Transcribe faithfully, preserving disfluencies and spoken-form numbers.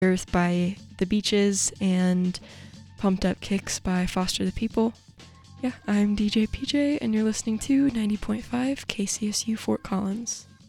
Earth by The Beaches and Pumped Up Kicks by Foster the People. Yeah, I'm D J P J, and you're listening to ninety point five K C S U Fort Collins.